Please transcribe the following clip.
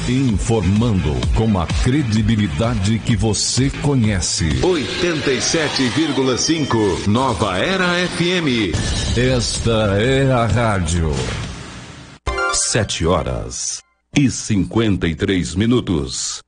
Informando com a credibilidade que você conhece. 87,5 Nova Era FM. Esta é a rádio. 7 horas e 53 minutos.